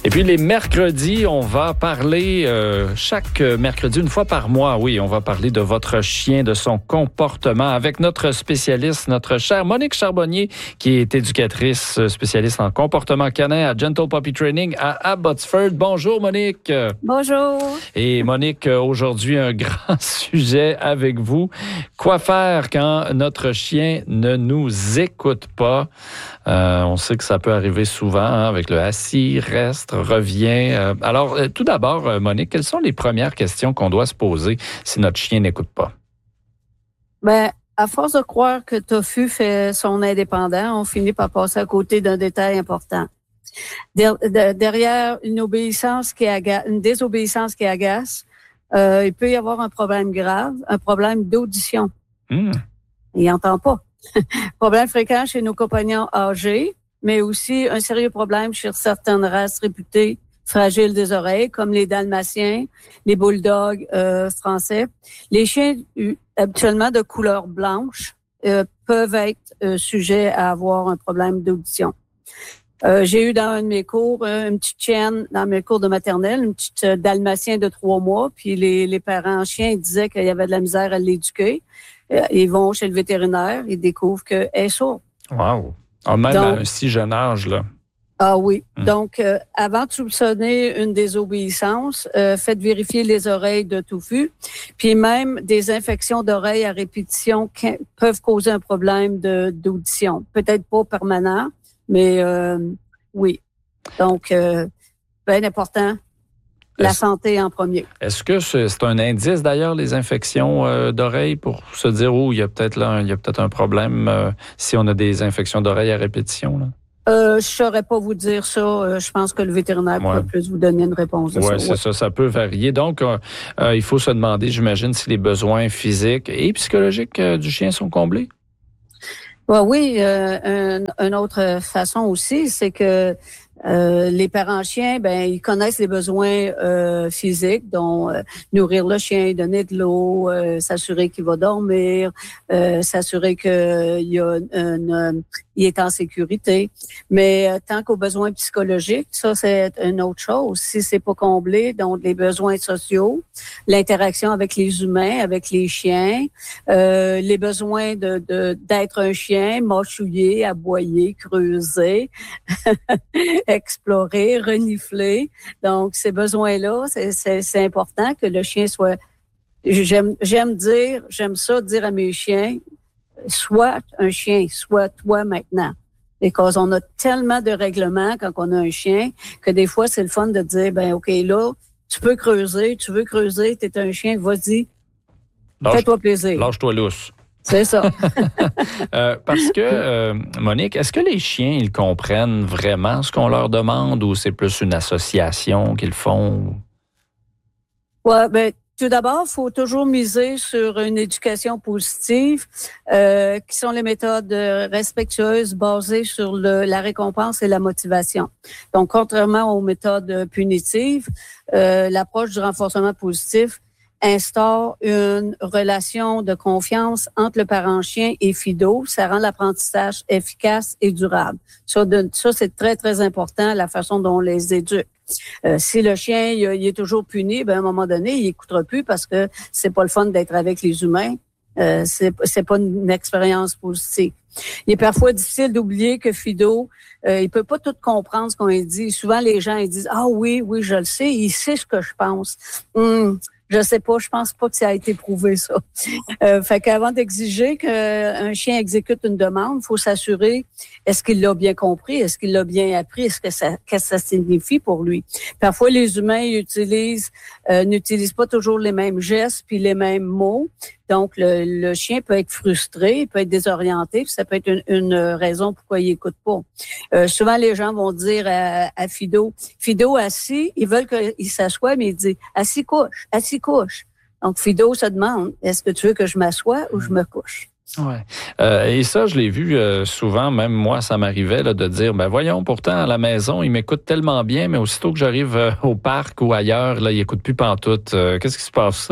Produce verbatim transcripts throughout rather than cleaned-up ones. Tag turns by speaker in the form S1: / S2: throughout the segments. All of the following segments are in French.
S1: Et puis les mercredis, on va parler euh, chaque mercredi, une fois par mois, oui, on va parler de votre chien, de son comportement avec notre spécialiste, notre chère Monique Charbonnier, qui est éducatrice spécialiste en comportement canin à Gentle Puppy Training à Abbotsford. Bonjour Monique.
S2: Bonjour.
S1: Et Monique, aujourd'hui, un grand sujet avec vous. Quoi faire quand notre chien ne nous écoute pas? Euh, on sait que ça peut arriver souvent hein, avec le assis, reste, revient. Euh, alors, euh, tout d'abord, euh, Monique, quelles sont les premières questions qu'on doit se poser si notre chien n'écoute pas?
S2: Ben, à force de croire que Tofu fait son indépendant, on finit par passer à côté d'un détail important. Der- de- derrière une obéissance qui agace, une désobéissance qui agace, euh, il peut y avoir un problème grave, un problème d'audition.
S1: Mmh.
S2: Il n'entend pas. Problème fréquent chez nos compagnons âgés, mais aussi un sérieux problème chez certaines races réputées fragiles des oreilles, comme les dalmatiens, les bulldogs euh, français. Les chiens euh, habituellement de couleur blanche euh, peuvent être euh, sujets à avoir un problème d'audition. Euh, j'ai eu dans un de mes cours euh, une petite chienne dans mes cours de maternelle, une petite euh, dalmatien de trois mois, puis les, les parents chiens disaient qu'il y avait de la misère à l'éduquer. Euh, ils vont chez le vétérinaire, ils découvrent qu'elle est sourde.
S1: Wow! Ah, même
S2: Donc,
S1: à un si jeune âge, là.
S2: Ah oui.
S1: Hum.
S2: Donc, euh, avant de soupçonner une désobéissance, euh, faites vérifier les oreilles de Tofu. Puis même des infections d'oreilles à répétition qui peuvent causer un problème de, d'audition. Peut-être pas permanent, mais euh, oui. Donc, euh, bien important, la
S1: Est-ce,
S2: santé en premier.
S1: est-ce que c'est, c'est un indice, d'ailleurs, les infections euh, d'oreilles, pour se dire, oh, il y a peut-être là, un, il y a peut-être un problème euh, si on a des infections d'oreilles à répétition, là?
S2: Euh, je saurais pas vous dire ça. Euh, je pense que le vétérinaire
S1: Ouais.
S2: pourrait plus vous donner une réponse de
S1: Oui,
S2: ça.
S1: c'est
S2: Ouais.
S1: ça. Ça peut varier. Donc, euh, euh, il faut se demander, j'imagine, si les besoins physiques et psychologiques euh, du chien sont comblés.
S2: Ouais, oui, euh, un- une autre façon aussi, c'est que euh, les parents chiens, ben ils connaissent les besoins euh, physiques, dont euh, nourrir le chien, donner de l'eau, euh, s'assurer qu'il va dormir, euh, s'assurer que il y a une, une- il est en sécurité. Mais euh, tant qu'aux besoins psychologiques, ça c'est une autre chose. Si c'est pas comblé, donc les besoins sociaux, l'interaction avec les humains, avec les chiens, euh, les besoins de, de d'être un chien, mâchouiller, aboyer, creuser. Explorer, renifler. Donc, ces besoins-là, c'est, c'est, c'est important que le chien soit... J'aime, j'aime dire, j'aime ça dire à mes chiens, sois un chien, sois toi maintenant. Et qu'on a tellement de règlements quand on a un chien que des fois, c'est le fun de dire, ben OK, là, tu peux creuser, tu veux creuser, t'es un chien, vas-y,
S1: Lâche,
S2: fais-toi plaisir.
S1: Lâche-toi lousse.
S2: C'est ça.
S1: euh, parce que, euh, Monique, est-ce que les chiens, ils comprennent vraiment ce qu'on leur demande ou c'est plus une association qu'ils font?
S2: Ouais, ben, tout d'abord, il faut toujours miser sur une éducation positive, euh, qui sont les méthodes respectueuses basées sur le, la récompense et la motivation. Donc, contrairement aux méthodes punitives, euh, l'approche du renforcement positif instaure une relation de confiance entre le parent chien et Fido. Ça rend l'apprentissage efficace et durable. Ça, de, ça c'est très, très important, la façon dont on les éduque. Euh, si le chien il, il est toujours puni, ben à un moment donné, il écoutera plus parce que c'est pas le fun d'être avec les humains. Euh, c'est, c'est pas une expérience positive. Il est parfois difficile d'oublier que Fido, euh, il peut pas tout comprendre ce qu'on lui dit. Souvent, les gens ils disent « Ah oui, oui, je le sais, il sait ce que je pense. Hum, » Je sais pas, je pense pas que ça a été prouvé, ça. Euh, fait qu'avant d'exiger qu'un chien exécute une demande, il faut s'assurer, est-ce qu'il l'a bien compris, est-ce qu'il l'a bien appris, est-ce que ça, qu'est-ce que ça signifie pour lui. Parfois, les humains ils utilisent, euh, n'utilisent pas toujours les mêmes gestes puis les mêmes mots. Donc, le, le chien peut être frustré, il peut être désorienté, puis ça peut être une, une raison pourquoi il écoute pas. Euh, souvent, les gens vont dire à, à Fido, Fido assis, ils veulent qu'il s'assoie, mais il dit assis couche, assis couche. Donc, Fido se demande, est-ce que tu veux que je m'assoie ou je me couche?
S1: Ouais. Euh, et ça, je l'ai vu euh, souvent, même moi, ça m'arrivait là, de dire, ben voyons, pourtant, à la maison, il m'écoute tellement bien, mais aussitôt que j'arrive euh, au parc ou ailleurs, là, il écoute plus pantoute. Euh, qu'est-ce qui se passe?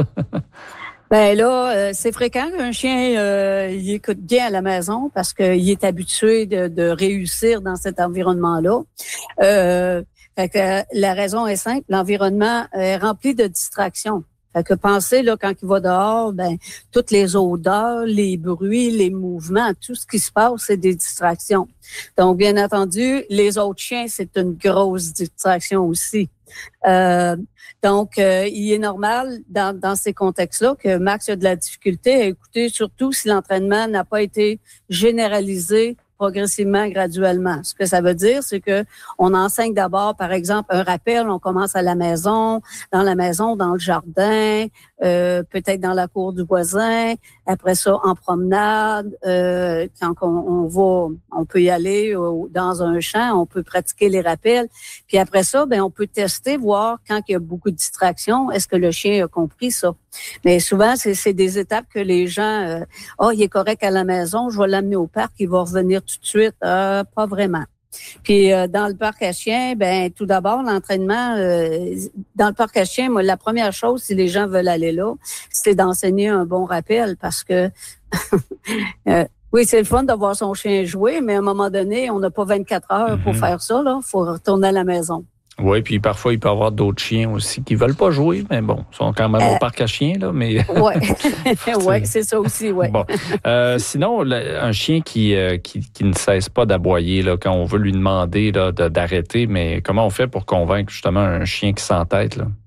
S2: Ben là, euh, c'est fréquent qu'un chien euh, il écoute bien à la maison parce qu'il est habitué de, de réussir dans cet environnement-là. Euh, Fait que euh, la raison est simple, l'environnement est rempli de distractions. Fait que pensez, là, quand il va dehors, ben, toutes les odeurs, les bruits, les mouvements, tout ce qui se passe, c'est des distractions. Donc, bien entendu, les autres chiens, c'est une grosse distraction aussi. Euh, donc, euh, il est normal, dans, dans ces contextes-là, que Max a de la difficulté à écouter, surtout si l'entraînement n'a pas été généralisé progressivement, graduellement. Ce que ça veut dire, c'est que on enseigne d'abord, par exemple, un rappel, on commence à la maison, dans la maison, dans le jardin, euh, peut-être dans la cour du voisin, après ça, en promenade, euh, quand on, on va, on peut y aller euh, dans un champ, on peut pratiquer les rappels, puis après ça, ben on peut tester, voir quand il y a beaucoup de distractions, est-ce que le chien a compris ça? Mais souvent, c'est, c'est des étapes que les gens, euh, oh, il est correct à la maison, je vais l'amener au parc, il va revenir tout de suite. Euh, pas vraiment. Puis euh, dans le parc à chiens, ben tout d'abord, l'entraînement, euh, dans le parc à chiens, moi, la première chose, si les gens veulent aller là, c'est d'enseigner un bon rappel parce que euh, oui, c'est le fun de voir son chien jouer, mais à un moment donné, on n'a pas vingt-quatre heures pour mm-hmm. faire ça. Là, faut retourner à la maison.
S1: Oui, puis parfois, il peut y avoir d'autres chiens aussi qui veulent pas jouer, mais bon, ils sont quand même euh, au parc à chiens, là, mais...
S2: Oui, ouais, c'est ça aussi, oui.
S1: Bon. Euh, sinon, un chien qui, euh, qui, qui ne cesse pas d'aboyer, là, quand on veut lui demander là, de, d'arrêter, mais comment on fait pour convaincre justement un chien qui s'entête, là?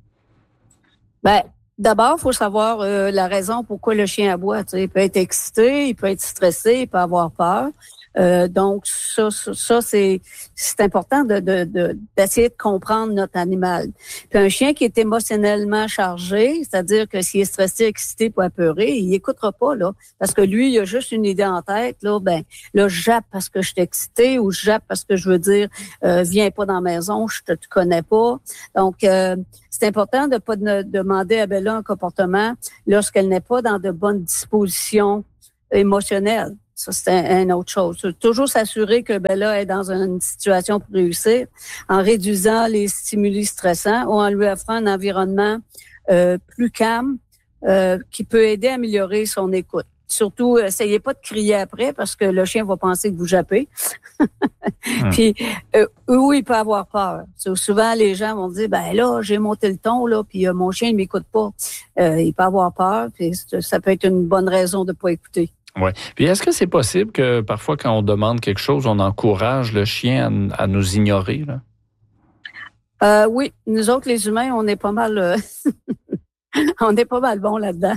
S2: Ben, d'abord, il faut savoir euh, la raison pourquoi le chien aboie. Tu sais, il peut être excité, il peut être stressé, il peut avoir peur. Euh, donc, ça, ça, ça c'est, c'est important de, de, de, d'essayer de comprendre notre animal. Puis un chien qui est émotionnellement chargé, c'est-à-dire que s'il est stressé, excité, ou apeuré, il écoutera pas, là. Parce que lui, il a juste une idée en tête, là, ben, là, je jappe parce que je suis excité ou je jappe parce que je veux dire, euh, viens pas dans la maison, je te, te connais pas. Donc, euh, c'est important de pas de, demander à Bella un comportement lorsqu'elle n'est pas dans de bonnes dispositions émotionnelles. Ça, c'est un, une autre chose. Toujours s'assurer que Bella est dans une situation pour réussir en réduisant les stimuli stressants ou en lui offrant un environnement euh, plus calme euh, qui peut aider à améliorer son écoute. Surtout, essayez pas de crier après parce que le chien va penser que vous jappez. hum. Puis, euh, oui, il peut avoir peur. Souvent, les gens vont dire, ben là, j'ai monté le ton, là, puis euh, mon chien ne m'écoute pas. Euh, il peut avoir peur, puis ça peut être une bonne raison de pas écouter.
S1: Oui. Puis est-ce que c'est possible que parfois, quand on demande quelque chose, on encourage le chien à, à nous ignorer, là?
S2: Euh, oui, nous autres, les humains, on est pas mal, euh, on est pas mal bons là-dedans.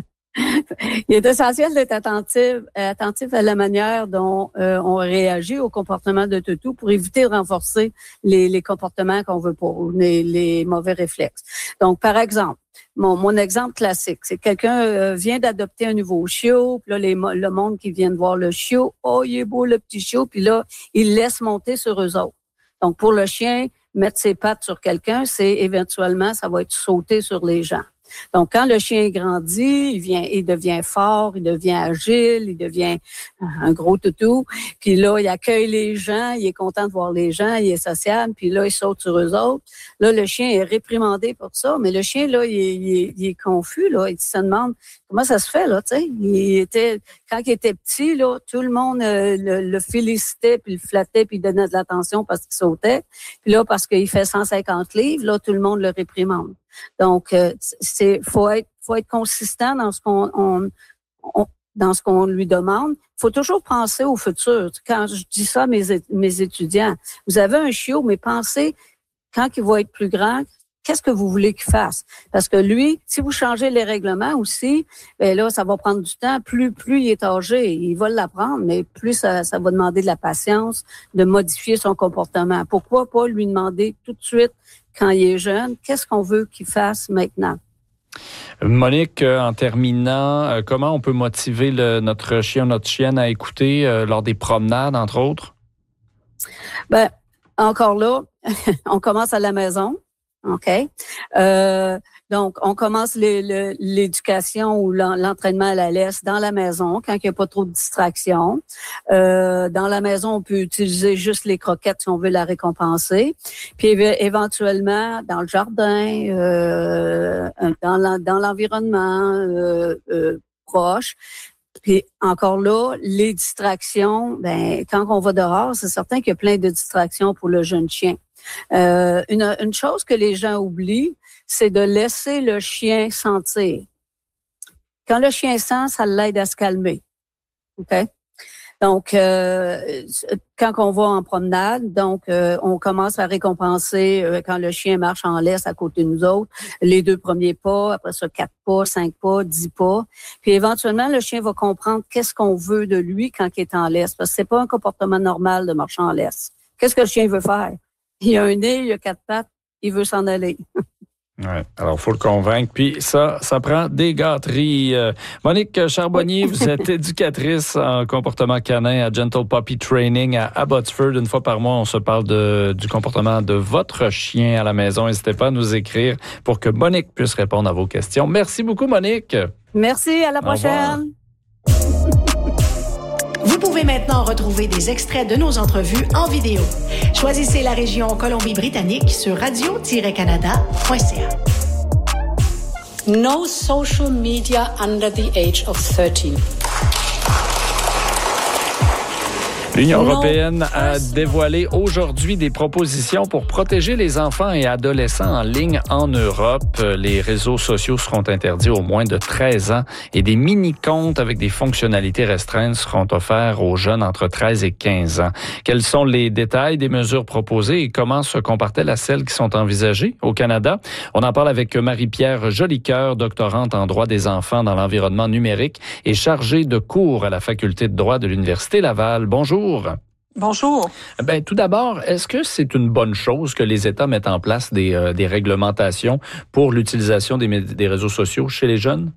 S2: Il est essentiel d'être attentif, attentif à la manière dont euh, on réagit au comportement de toutou pour éviter de renforcer les, les comportements qu'on veut pas, les, les mauvais réflexes. Donc, par exemple, mon, mon exemple classique, c'est que quelqu'un euh, vient d'adopter un nouveau chiot, puis là, les, le monde qui vient de voir le chiot, oh, il est beau le petit chiot, puis là, il laisse monter sur eux autres. Donc, pour le chien, mettre ses pattes sur quelqu'un, c'est éventuellement, ça va être sauter sur les gens. Donc, quand le chien grandit, il vient, il devient fort, il devient agile, il devient un gros toutou. Puis là, il accueille les gens, il est content de voir les gens, il est sociable, puis là, il saute sur eux autres. Là, le chien est réprimandé pour ça, mais le chien, là, il est, il est, il est confus, là. Il se demande comment ça se fait, là, tu sais. Il était, quand il était petit, là, tout le monde euh, le, le félicitait, puis le flattait, puis il donnait de l'attention parce qu'il sautait. Puis là, parce qu'il fait cent cinquante livres, là, tout le monde le réprimande. Donc, euh, c'est faut être faut être consistant dans ce qu'on on, on, dans ce qu'on lui demande. Il faut toujours penser au futur. Quand je dis ça à mes, mes étudiants, vous avez un chiot, mais pensez quand il va être plus grand, qu'est-ce que vous voulez qu'il fasse? Parce que lui, si vous changez les règlements aussi, ben là, ça va prendre du temps. Plus plus il est âgé, il va l'apprendre, mais plus ça, ça va demander de la patience, de modifier son comportement. Pourquoi pas lui demander tout de suite quand il est jeune, qu'est-ce qu'on veut qu'il fasse maintenant?
S1: Monique, en terminant, comment on peut motiver le, notre chien, notre chienne à écouter euh, lors des promenades, entre autres?
S2: Ben, encore là, on commence à la maison. OK. Euh, donc, on commence les, le, l'éducation ou l'entraînement à la laisse dans la maison quand il n'y a pas trop de distractions. Euh, dans la maison, on peut utiliser juste les croquettes si on veut la récompenser. Puis éventuellement, dans le jardin, euh, dans, la, dans l'environnement euh, euh, proche. Puis encore là, les distractions, ben quand on va dehors, c'est certain qu'il y a plein de distractions pour le jeune chien. Euh, une, une chose que les gens oublient, c'est de laisser le chien sentir. Quand le chien sent, ça l'aide à se calmer. OK? Donc, euh, quand on va en promenade, donc euh, on commence à récompenser euh, quand le chien marche en laisse à côté de nous autres, les deux premiers pas, après ça quatre pas, cinq pas, dix pas. Puis éventuellement, le chien va comprendre qu'est-ce qu'on veut de lui quand il est en laisse, parce que c'est pas un comportement normal de marcher en laisse. Qu'est-ce que le chien veut faire? Il a un nez, il a quatre pattes, il veut s'en aller.
S1: Ouais, alors, il faut le convaincre. Puis ça, ça prend des gâteries. Euh, Monique Charbonnier, vous êtes éducatrice en comportement canin à Gentle Puppy Training à Abbotsford. Une fois par mois, on se parle de, du comportement de votre chien à la maison. N'hésitez pas à nous écrire pour que Monique puisse répondre à vos questions. Merci beaucoup, Monique.
S2: Merci, à la prochaine.
S3: Vous pouvez maintenant retrouver des extraits de nos entrevues en vidéo. Choisissez la région Colombie-Britannique sur radio tiret canada point c a.
S4: No social media under the age of thirteen.
S1: L'Union européenne a dévoilé aujourd'hui des propositions pour protéger les enfants et adolescents en ligne en Europe. Les réseaux sociaux seront interdits aux moins de treize ans et des mini-comptes avec des fonctionnalités restreintes seront offerts aux jeunes entre treize et quinze ans. Quels sont les détails des mesures proposées et comment se comparent-elles à celles qui sont envisagées au Canada? On en parle avec Marie-Pierre Jolicoeur, doctorante en droit des enfants dans l'environnement numérique et chargée de cours à la faculté de droit de l'Université Laval. Bonjour.
S5: Bonjour.
S1: Ben, tout d'abord, est-ce que c'est une bonne chose que les États mettent en place des, euh, des réglementations pour l'utilisation des, des réseaux sociaux chez les jeunes?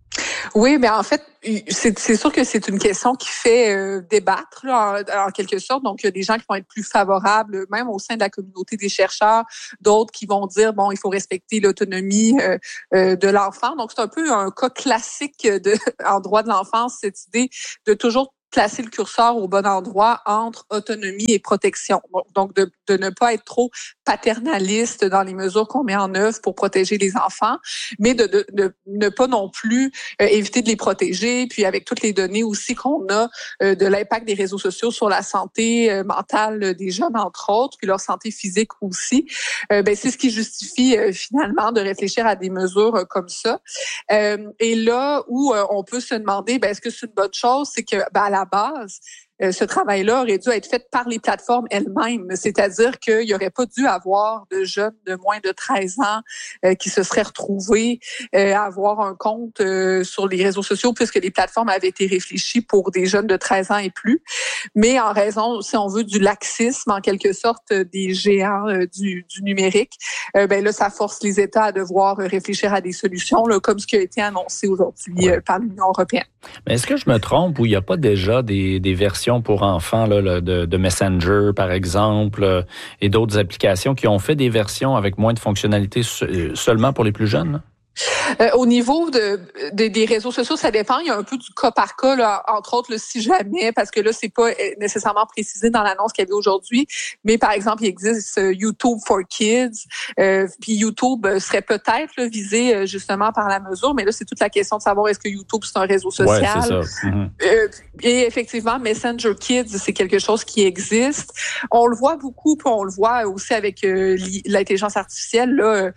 S5: Oui, mais en fait, c'est, c'est sûr que c'est une question qui fait euh, débattre là, en, en quelque sorte. Donc, il y a des gens qui vont être plus favorables, même au sein de la communauté des chercheurs, d'autres qui vont dire, bon, il faut respecter l'autonomie euh, euh, de l'enfant. Donc, c'est un peu un cas classique de, en droit de l'enfance, cette idée de toujours placer le curseur au bon endroit entre autonomie et protection. Donc, de, de ne pas être trop paternaliste dans les mesures qu'on met en œuvre pour protéger les enfants, mais de, de, de ne pas non plus euh, éviter de les protéger. Puis avec toutes les données aussi qu'on a euh, de l'impact des réseaux sociaux sur la santé euh, mentale des jeunes, entre autres, puis leur santé physique aussi, euh, ben c'est ce qui justifie euh, finalement de réfléchir à des mesures euh, comme ça. Euh, et là où euh, on peut se demander, ben est-ce que c'est une bonne chose, c'est que ben, à la base, euh, ce travail-là aurait dû être fait par les plateformes elles-mêmes, c'est-à-dire qu'il n'y aurait pas dû avoir de jeunes de moins de treize ans euh, qui se seraient retrouvés euh, à avoir un compte euh, sur les réseaux sociaux puisque les plateformes avaient été réfléchies pour des jeunes de treize ans et plus. Mais en raison, si on veut, du laxisme, en quelque sorte, des géants euh, du, du numérique, euh, ben là, ça force les États à devoir réfléchir à des solutions, là, comme ce qui a été annoncé aujourd'hui euh, par l'Union européenne.
S1: Mais est-ce que je me trompe ou il n'y a pas déjà des, des versions pour enfants là, de, de Messenger, par exemple, euh, et d'autres applications qui ont fait des versions avec moins de fonctionnalités se, seulement pour les plus jeunes?
S5: Euh, au niveau de, de des réseaux sociaux, ça dépend. Il y a un peu du cas par cas, là, entre autres, là, si jamais, parce que là, c'est pas nécessairement précisé dans l'annonce qu'il y avait aujourd'hui. Mais par exemple, il existe euh, YouTube for Kids. Euh, puis YouTube serait peut-être là, visé euh, justement par la mesure, mais là, c'est toute la question de savoir est-ce que YouTube c'est un réseau social.
S1: Ouais, c'est ça. Mm-hmm.
S5: Euh, et effectivement, Messenger Kids, c'est quelque chose qui existe. On le voit beaucoup, puis on le voit aussi avec euh, l'intelligence artificielle. Là,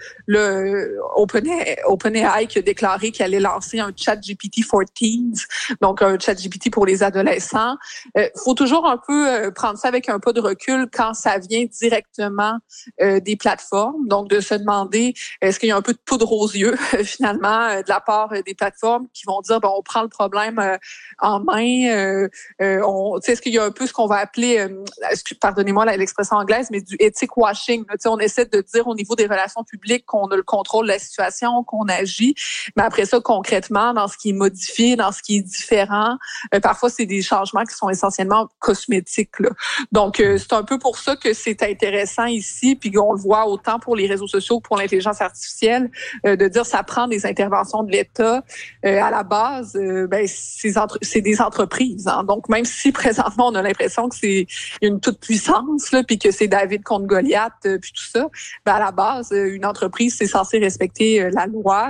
S5: le OpenAI OpenAI qui a déclaré qu'il allait lancer un chat G P T for Teens, donc un chat G P T pour les adolescents. Il euh, faut toujours un peu euh, prendre ça avec un pas de recul quand ça vient directement euh, des plateformes. Donc, de se demander, est-ce qu'il y a un peu de poudre aux yeux, finalement, euh, de la part euh, des plateformes qui vont dire, bon, on prend le problème euh, en main. Euh, euh, on, est-ce qu'il y a un peu ce qu'on va appeler, euh, pardonnez-moi l'expression anglaise, mais du ethic washing. Là, on essaie de dire au niveau des relations publiques qu'on a le contrôle de la situation, qu'on agit, mais après ça, concrètement, dans ce qui est modifié, dans ce qui est différent, euh, parfois, c'est des changements qui sont essentiellement cosmétiques. Là. Donc, euh, c'est un peu pour ça que c'est intéressant ici, puis on le voit autant pour les réseaux sociaux que pour l'intelligence artificielle, euh, de dire ça prend des interventions de l'État. Euh, à la base, euh, ben, c'est, entre, c'est des entreprises. Hein. Donc, même si présentement, on a l'impression que c'est une toute-puissance, là, puis que c'est David contre Goliath, euh, puis tout ça, ben, à la base, une entreprise, c'est censé respecter euh, la loi.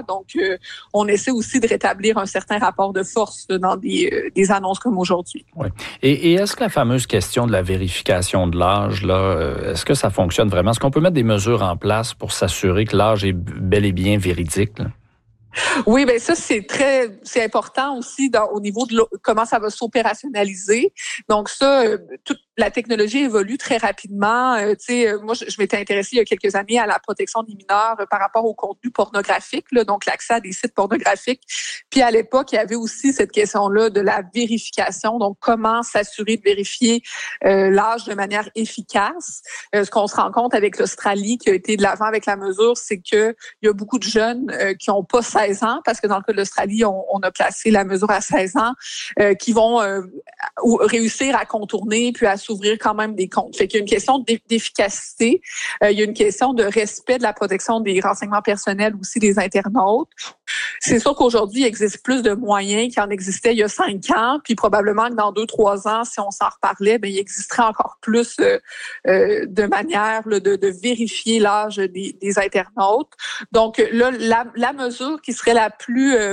S5: Donc, euh, on essaie aussi de rétablir un certain rapport de force là, dans des, euh, des annonces comme aujourd'hui.
S1: Oui. Et, et est-ce que la fameuse question de la vérification de l'âge, là, euh, est-ce que ça fonctionne vraiment? Est-ce qu'on peut mettre des mesures en place pour s'assurer que l'âge est bel et bien véridique, là?
S5: Oui, ben ça c'est très c'est important aussi dans, au niveau de comment ça va s'opérationnaliser. Donc ça, euh, toute la technologie évolue très rapidement. Euh, tu sais, moi je, je m'étais intéressée il y a quelques années à la protection des mineurs euh, par rapport au contenu pornographique, là, donc l'accès à des sites pornographiques. Puis à l'époque, il y avait aussi cette question-là de la vérification. Donc comment s'assurer de vérifier euh, l'âge de manière efficace. Euh, ce qu'on se rend compte avec l'Australie qui a été de l'avant avec la mesure, c'est que il y a beaucoup de jeunes euh, qui ont pas seize ans, parce que dans le cas de l'Australie, on, on a placé la mesure à seize ans, euh, qui vont euh, réussir à contourner puis à s'ouvrir quand même des comptes. Fait qu'il y a une question d'efficacité, euh, il y a une question de respect de la protection des renseignements personnels aussi des internautes. C'est sûr qu'aujourd'hui, il existe plus de moyens qu'il en existait il y a cinq ans, puis probablement que dans deux, trois ans, si on s'en reparlait, bien, il existerait encore plus euh, euh, de manières là, de, de vérifier l'âge des, des internautes. Donc là, la, la mesure qui serait la plus... Euh,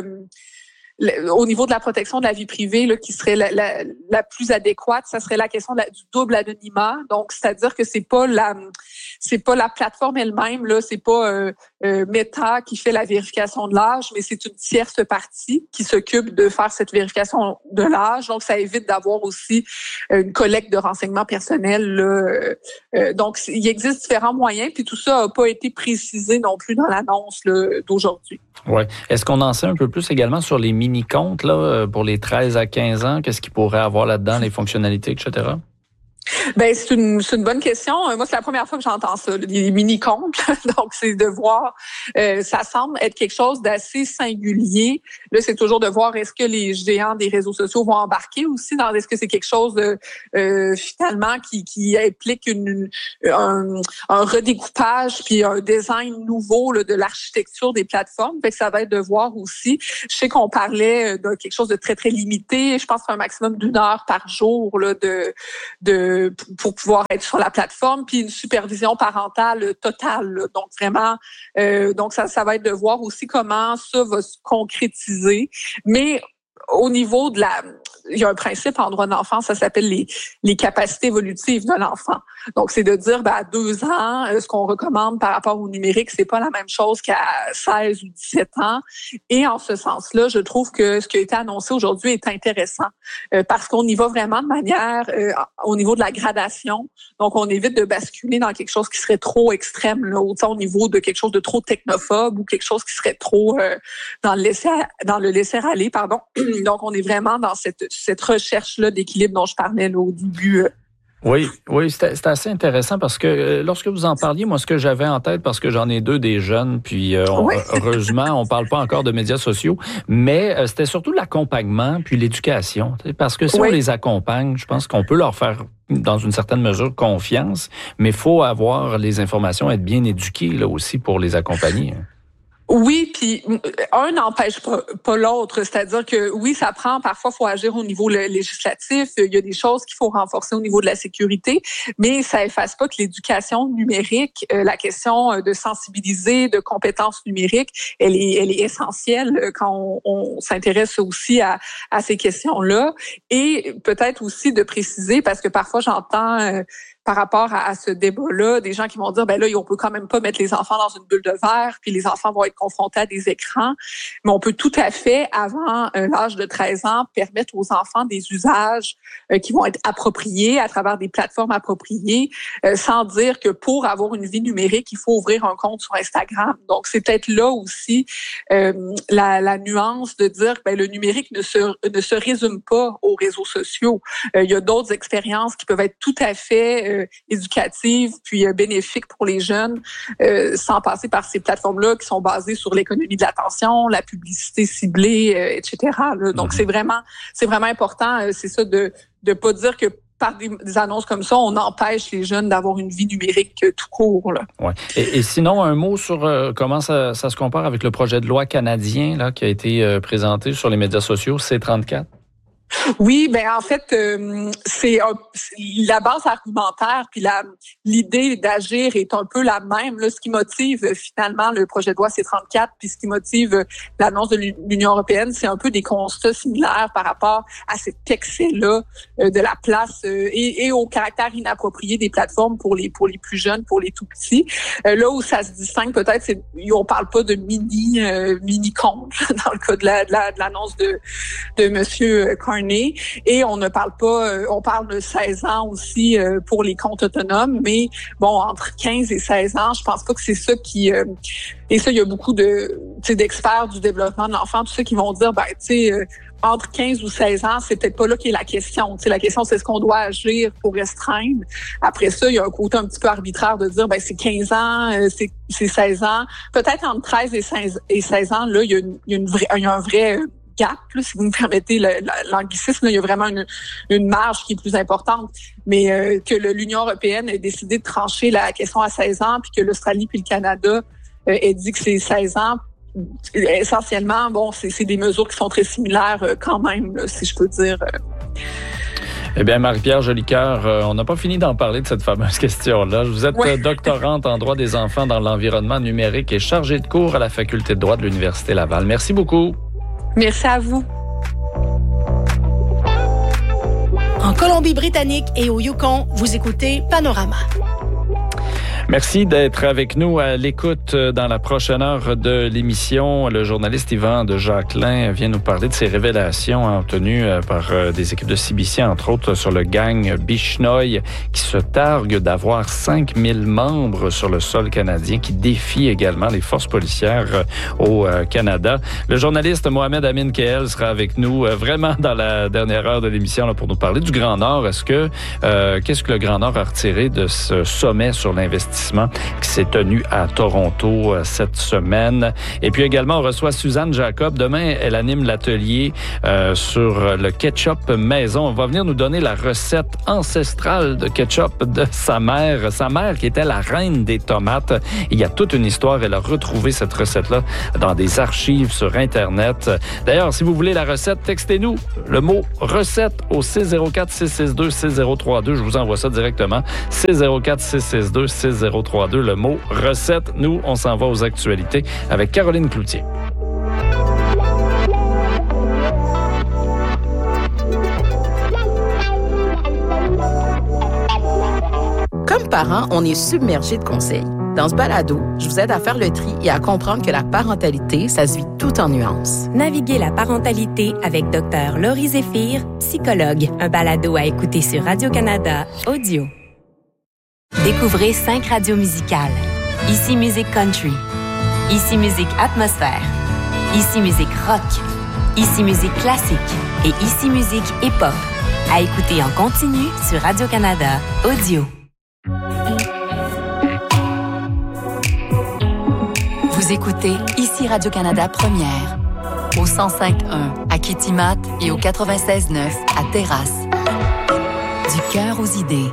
S5: au niveau de la protection de la vie privée, là, qui serait la, la, la plus adéquate, ça serait la question de la, du double anonymat. Donc, c'est-à-dire que c'est pas la, c'est pas la plateforme elle-même, là, c'est pas euh, euh, Meta qui fait la vérification de l'âge, mais c'est une tierce partie qui s'occupe de faire cette vérification de l'âge. Donc, ça évite d'avoir aussi une collecte de renseignements personnels. Là. Euh, donc, il existe différents moyens, puis tout ça n'a pas été précisé non plus dans l'annonce là, d'aujourd'hui.
S1: Oui. Est-ce qu'on en sait un peu plus également sur les mini-comptes là, pour les treize à quinze ans? Qu'est-ce qu'il pourrait avoir là-dedans, les fonctionnalités, et cetera?
S5: Ben c'est une c'est une bonne question. Moi, c'est la première fois que j'entends ça, les mini-comptes. Donc, c'est de voir, euh, ça semble être quelque chose d'assez singulier. Là, c'est toujours de voir est-ce que les géants des réseaux sociaux vont embarquer aussi dans est-ce que c'est quelque chose de euh, finalement qui qui implique une, une un, un redécoupage puis un design nouveau là, de l'architecture des plateformes. Fait que ça va être de voir aussi. Je sais qu'on parlait de quelque chose de très très limité. Je pense qu'un maximum d'une heure par jour là de de pour pouvoir être sur la plateforme, puis une supervision parentale totale. Là. Donc vraiment, euh, donc ça, ça va être de voir aussi comment ça va se concrétiser. Mais au niveau de la... Il y a un principe en droit de l'enfant, ça s'appelle les, les capacités évolutives de l'enfant. Donc, c'est de dire, ben, à deux ans, ce qu'on recommande par rapport au numérique, c'est pas la même chose qu'à seize ou dix-sept ans. Et en ce sens-là, je trouve que ce qui a été annoncé aujourd'hui est intéressant euh, parce qu'on y va vraiment de manière euh, au niveau de la gradation. Donc, on évite de basculer dans quelque chose qui serait trop extrême, là, au niveau de quelque chose de trop technophobe ou quelque chose qui serait trop euh, dans le laisser dans le laisser aller, pardon. Donc, on est vraiment dans cette cette recherche-là d'équilibre dont je parlais là, au début.
S1: Oui, oui, c'était, c'était assez intéressant parce que euh, lorsque vous en parliez, moi, ce que j'avais en tête, parce que j'en ai deux des jeunes, puis euh, on, oui. heureusement, on parle pas encore de médias sociaux, mais euh, c'était surtout l'accompagnement puis l'éducation. Parce que si oui. on les accompagne, je pense qu'on peut leur faire, dans une certaine mesure, confiance, mais il faut avoir les informations, être bien éduqué là aussi pour les accompagner.
S5: Oui, puis un n'empêche pas, pas l'autre. C'est-à-dire que oui, ça prend, parfois, il faut agir au niveau législatif. Il y a des choses qu'il faut renforcer au niveau de la sécurité, mais ça efface pas que l'éducation numérique, euh, la question de sensibiliser, de compétences numériques, elle est, elle est essentielle quand on, on s'intéresse aussi à, à ces questions-là. Et peut-être aussi de préciser, parce que parfois j'entends... Euh, par rapport à, à ce débat-là, des gens qui vont dire, ben là, on peut quand même pas mettre les enfants dans une bulle de verre, puis les enfants vont être confrontés à des écrans. Mais on peut tout à fait, avant euh, l'âge de treize ans, permettre aux enfants des usages euh, qui vont être appropriés à travers des plateformes appropriées, euh, sans dire que pour avoir une vie numérique, il faut ouvrir un compte sur Instagram. Donc, c'est peut-être là aussi euh, la, la nuance de dire, ben le numérique ne se, ne se résume pas aux réseaux sociaux. Euh, il y a d'autres expériences qui peuvent être tout à fait euh, éducative puis euh, bénéfique pour les jeunes euh, sans passer par ces plateformes-là qui sont basées sur l'économie de l'attention, la publicité ciblée, euh, et cetera. Là. Donc, mm-hmm. c'est vraiment c'est vraiment important, euh, c'est ça, de de pas dire que par des, des annonces comme ça, on empêche les jeunes d'avoir une vie numérique euh, tout court. Là.
S1: Ouais. Et, et sinon, un mot sur euh, comment ça, ça se compare avec le projet de loi canadien là, qui a été euh, présenté sur les médias sociaux, C trente-quatre?
S5: Oui, ben en fait, euh, c'est un, la base argumentaire puis la l'idée d'agir est un peu la même. Là, ce qui motive euh, finalement le projet de loi C trente-quatre puis ce qui motive euh, l'annonce de l'Union européenne, c'est un peu des constats similaires par rapport à cet excès-là euh, de la place euh, et, et au caractère inapproprié des plateformes pour les pour les plus jeunes, pour les tout petits. Euh, là où ça se distingue peut-être, c'est on parle pas de mini euh, mini comptes dans le cas de la de, la, de l'annonce de de Monsieur Carney. Et on ne parle pas, on parle de seize ans aussi pour les comptes autonomes, mais bon, entre quinze et seize ans, je pense pas que c'est ça qui... Et ça, il y a beaucoup de, tu sais, d'experts du développement de l'enfant, tout ça qui vont dire, ben, tu sais, entre quinze ou seize ans, c'est peut-être pas là qui est la question. Tu sais, la question, c'est ce qu'on doit agir pour restreindre. Après ça, il y a un côté un petit peu arbitraire de dire, ben, c'est quinze ans, c'est, c'est seize ans. Peut-être entre treize et seize ans, là, il y a, une, il y a, une vraie, il y a un vrai... gap, là, si vous me permettez le, l'anglicisme, là, il y a vraiment une, une marge qui est plus importante. Mais euh, que le, l'Union européenne ait décidé de trancher la question à seize ans, puis que l'Australie puis le Canada euh, ait dit que c'est seize ans, essentiellement, bon, c'est, c'est des mesures qui sont très similaires euh, quand même, là, si je peux dire. Euh.
S1: Eh bien, Marie-Pierre Jolicoeur, euh, on n'a pas fini d'en parler de cette fameuse question-là. Vous êtes ouais. doctorante en droit des enfants dans l'environnement numérique et chargée de cours à la faculté de droit de l'Université Laval. Merci beaucoup.
S5: Merci à vous.
S3: En Colombie-Britannique et au Yukon, vous écoutez Panorama.
S1: Merci d'être avec nous à l'écoute dans la prochaine heure de l'émission. Le journaliste Yvan de Jacquelin vient nous parler de ses révélations obtenues par des équipes de C B C, entre autres sur le gang Bishnoy, qui se targue d'avoir cinq mille membres sur le sol canadien, qui défie également les forces policières au Canada. Le journaliste Mohamed Amin Keel sera avec nous vraiment dans la dernière heure de l'émission là, pour nous parler du Grand Nord. Est-ce que euh, qu'est-ce que le Grand Nord a retiré de ce sommet sur l'investissement qui s'est tenu à Toronto euh, cette semaine? Et puis également, on reçoit Suzanne Jacob. Demain, elle anime l'atelier euh, sur le ketchup maison. On va venir nous donner la recette ancestrale de ketchup de sa mère. Sa mère qui était la reine des tomates. Il y a toute une histoire. Elle a retrouvé cette recette-là dans des archives sur Internet. D'ailleurs, si vous voulez la recette, textez-nous le mot recette au six zéro quatre six six deux six zéro trois deux. Je vous envoie ça directement. six zéro quatre six six deux six zéro trois deux, le mot recette. Nous, on s'en va aux actualités avec Caroline Cloutier.
S6: Comme parents, on est submergé de conseils. Dans ce balado, je vous aide à faire le tri et à comprendre que la parentalité, ça se vit tout en nuances.
S7: Naviguez la parentalité avec Dr Laurie Zéphir, psychologue. Un balado à écouter sur Radio-Canada Audio. Découvrez cinq radios musicales. Ici Musique Country. Ici Musique Atmosphère. Ici Musique Rock. Ici Musique Classique. Et Ici Musique Hip-Hop. À écouter en continu sur Radio-Canada Audio.
S8: Vous écoutez Ici Radio-Canada Première. Au cent cinq point un à Kitimat et au quatre-vingt-seize neuf à Terrasse. Du cœur aux idées.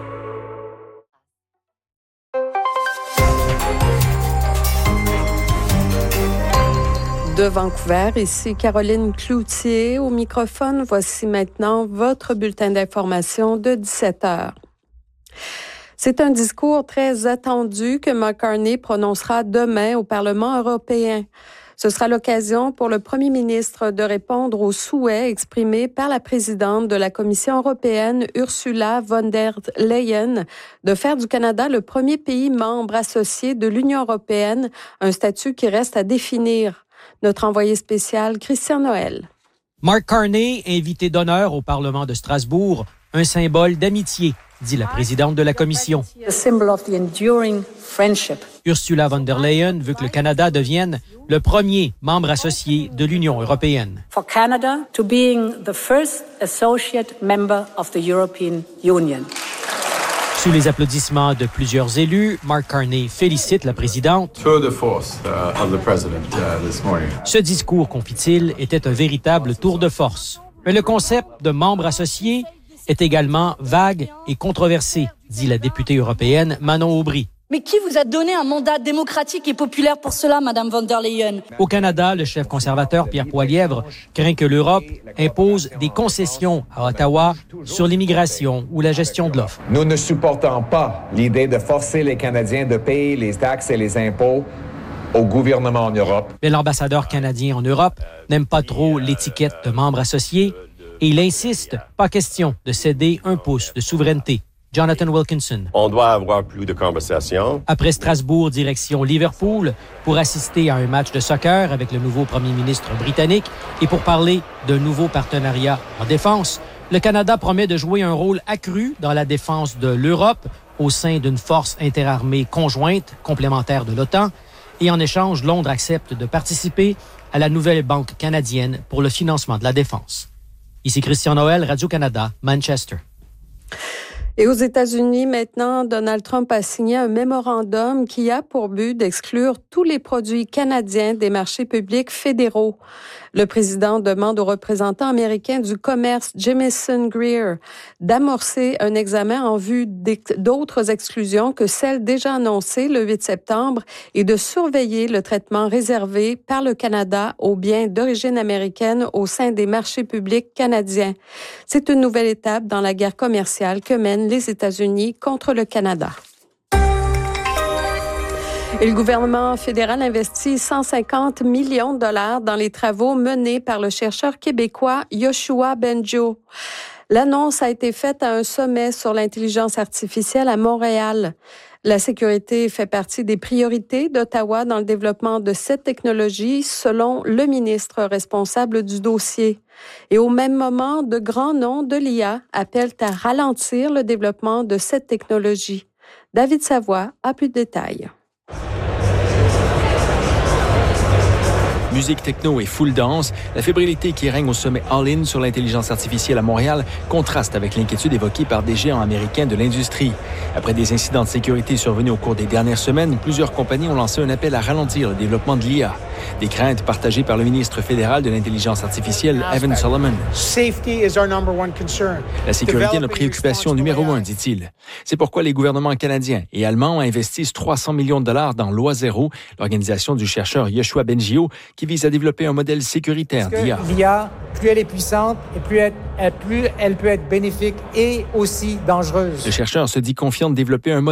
S9: De Vancouver, ici Caroline Cloutier au microphone. Voici maintenant votre bulletin d'information de dix-sept heures. C'est un discours très attendu que Mark Carney prononcera demain au Parlement européen. Ce sera l'occasion pour le premier ministre de répondre aux souhaits exprimés par la présidente de la Commission européenne, Ursula von der Leyen, de faire du Canada le premier pays membre associé de l'Union européenne, un statut qui reste à définir. Notre envoyé spécial, Christian Noël.
S10: Mark Carney, invité d'honneur au Parlement de Strasbourg, un symbole d'amitié, dit la présidente de la Commission. Ursula von der Leyen veut que le Canada devienne le premier membre associé de l'Union européenne.
S4: For Canada to being the first associate member of the European Union.
S10: Sous les applaudissements de plusieurs élus, Mark Carney félicite la présidente.
S11: Tour de force uh, of the president uh, this morning.
S10: Ce discours, confie-t-il, était un véritable tour de force. Mais le concept de membre associé est également vague et controversé, dit la députée européenne Manon Aubry.
S12: Mais qui vous a donné un mandat démocratique et populaire pour cela, Madame von der Leyen?
S10: Au Canada, le chef conservateur Pierre Poilievre craint que l'Europe impose des concessions à Ottawa sur l'immigration ou la gestion de l'offre.
S13: Nous ne supportons pas l'idée de forcer les Canadiens de payer les taxes et les impôts au gouvernement en Europe.
S10: Mais l'ambassadeur canadien en Europe n'aime pas trop l'étiquette de membre associé et il insiste, pas question de céder un pouce de souveraineté. Jonathan Wilkinson.
S14: On doit avoir plus de conversations.
S10: Après Strasbourg, direction Liverpool, pour assister à un match de soccer avec le nouveau premier ministre britannique et pour parler d'un nouveau partenariat en défense, le Canada promet de jouer un rôle accru dans la défense de l'Europe au sein d'une force interarmée conjointe complémentaire de l'OTAN. Et en échange, Londres accepte de participer à la nouvelle banque canadienne pour le financement de la défense. Ici Christian Noël, Radio-Canada, Manchester.
S9: Et aux États-Unis, maintenant, Donald Trump a signé un mémorandum qui a pour but d'exclure tous les produits canadiens des marchés publics fédéraux. Le président demande aux représentants américains du commerce, Jamieson Greer, d'amorcer un examen en vue d'autres exclusions que celles déjà annoncées le huit septembre et de surveiller le traitement réservé par le Canada aux biens d'origine américaine au sein des marchés publics canadiens. C'est une nouvelle étape dans la guerre commerciale que mènent les États-Unis contre le Canada. Et le gouvernement fédéral investit cent cinquante millions de dollars dans les travaux menés par le chercheur québécois Yoshua Bengio. L'annonce a été faite à un sommet sur l'intelligence artificielle à Montréal. La sécurité fait partie des priorités d'Ottawa dans le développement de cette technologie, selon le ministre responsable du dossier. Et au même moment, de grands noms de l'I A appellent à ralentir le développement de cette technologie. David Savoie a plus de détails.
S15: Musique techno et full dance, la fébrilité qui règne au sommet All-In sur l'intelligence artificielle à Montréal contraste avec l'inquiétude évoquée par des géants américains de l'industrie. Après des incidents de sécurité survenus au cours des dernières semaines, plusieurs compagnies ont lancé un appel à ralentir le développement de l'I A. Des craintes partagées par le ministre fédéral de l'intelligence artificielle, Evan Solomon. La sécurité est notre préoccupation numéro un, dit-il. C'est pourquoi les gouvernements canadiens et allemands investissent trois cents millions de dollars dans Loi Zéro, l'organisation du chercheur Yoshua Bengio, qui vise à développer un modèle sécuritaire d'I A.
S16: L'I A, plus elle est puissante, et plus elle, plus elle peut être bénéfique et aussi dangereuse.
S15: Le chercheur se dit confiant de développer un modèle